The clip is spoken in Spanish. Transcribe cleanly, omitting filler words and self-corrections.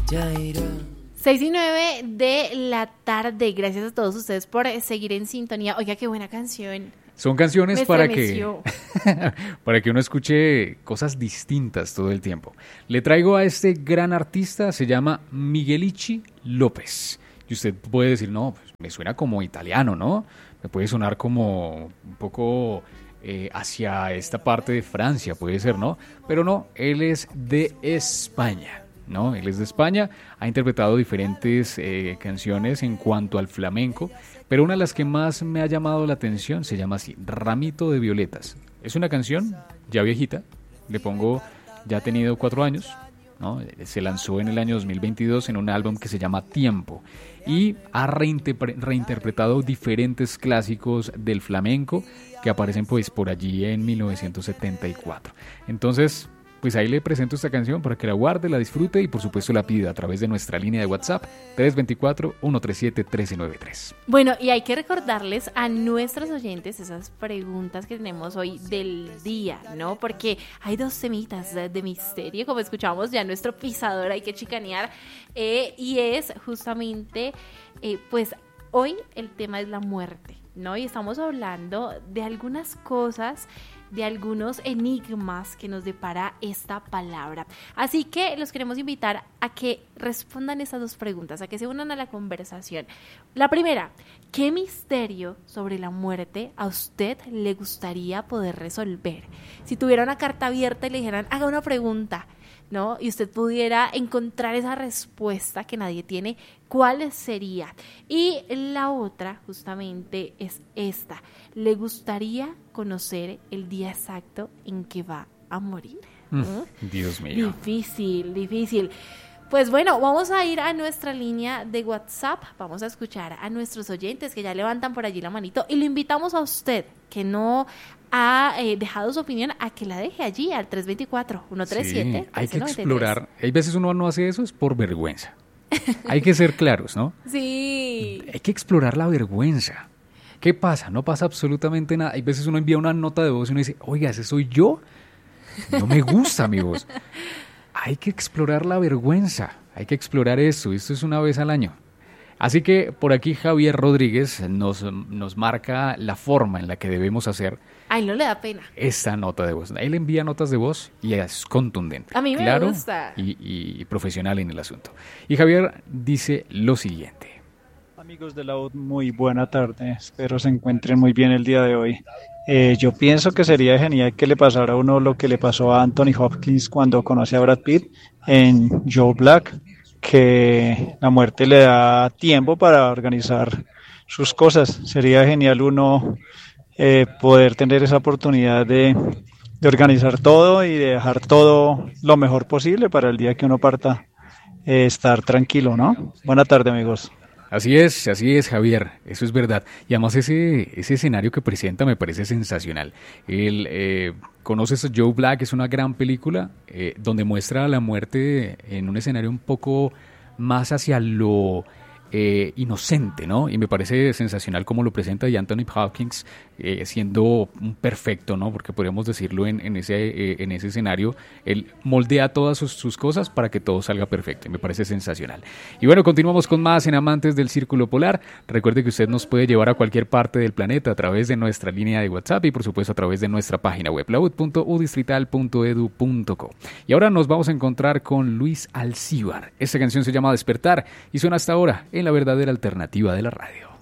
6:09 de la tarde. Gracias a todos ustedes por seguir en sintonía. Oiga, qué buena canción. Son canciones para que uno escuche cosas distintas todo el tiempo. Le traigo a este gran artista, se llama Miguelichi López. Y usted puede decir, no, pues me suena como italiano, ¿no? Me puede sonar como un poco hacia esta parte de Francia, puede ser, ¿no? Pero no, él es de España. No, él es de España, ha interpretado diferentes canciones en cuanto al flamenco, pero una de las que más me ha llamado la atención se llama así, Ramito de Violetas. Es una canción ya viejita, ya ha tenido 4 años, ¿no? Se lanzó en el año 2022 en un álbum que se llama Tiempo y ha reinterpretado diferentes clásicos del flamenco que aparecen pues por allí en 1974. Entonces, pues ahí le presento esta canción para que la guarde, la disfrute y por supuesto la pida a través de nuestra línea de WhatsApp 324-137-1393. Bueno, y hay que recordarles a nuestros oyentes esas preguntas que tenemos hoy del día, ¿no? Porque hay 2 temitas de misterio, como escuchamos ya nuestro pisador, hay que chicanear, y es justamente, pues hoy el tema es la muerte, ¿no? Y estamos hablando de algunas cosas, de algunos enigmas que nos depara esta palabra. Así que los queremos invitar a que respondan esas 2 preguntas, a que se unan a la conversación. La primera, ¿qué misterio sobre la muerte a usted le gustaría poder resolver? Si tuviera una carta abierta y le dijeran, haga una pregunta, ¿no? Y usted pudiera encontrar esa respuesta que nadie tiene, ¿cuál sería? Y la otra justamente es esta. ¿Le gustaría conocer el día exacto en que va a morir? Dios mío. Difícil. Pues bueno, vamos a ir a nuestra línea de WhatsApp, vamos a escuchar a nuestros oyentes que ya levantan por allí la manito y lo invitamos a usted que no ha dejado su opinión a que la deje allí al 324-137. Sí, hay que explorar. Hay veces uno no hace eso es por vergüenza. Hay que ser claros, ¿no? Sí. Hay que explorar la vergüenza. ¿Qué pasa? No pasa absolutamente nada. Hay veces uno envía una nota de voz y uno dice, oiga, ¿ese soy yo? No me gusta mi voz. Hay que explorar la vergüenza. Hay que explorar eso. Esto es una vez al año. Así que por aquí Javier Rodríguez nos marca la forma en la que debemos hacer. Ay, no le da pena. Esta nota de voz. Él envía notas de voz y es contundente. A mí me gusta. Y profesional en el asunto. Y Javier dice lo siguiente. Amigos de la UD, muy buena tarde. Espero se encuentren muy bien el día de hoy. Yo pienso que sería genial que le pasara a uno lo que le pasó a Anthony Hopkins cuando conoce a Brad Pitt en Joe Black, que la muerte le da tiempo para organizar sus cosas. Sería genial uno poder tener esa oportunidad de organizar todo y de dejar todo lo mejor posible para el día que uno parta, estar tranquilo, ¿no? Buena tarde, amigos. Así es, Javier, eso es verdad. Y además ese escenario que presenta me parece sensacional. ¿Conoces a Joe Black? Es una gran película donde muestra la muerte en un escenario un poco más hacia lo inocente, ¿no? Y me parece sensacional cómo lo presenta, y Anthony Hopkins siendo un perfecto, ¿no? Porque podríamos decirlo en ese escenario, él moldea todas sus cosas para que todo salga perfecto, y me parece sensacional. Y bueno, continuamos con más en Amantes del Círculo Polar. Recuerde que usted nos puede llevar a cualquier parte del planeta a través de nuestra línea de WhatsApp y por supuesto a través de nuestra página web, laud.udistrital.edu.co. Y ahora nos vamos a encontrar con Luis Alcíbar. Esta canción se llama Despertar y suena hasta ahora en la verdadera alternativa de la radio.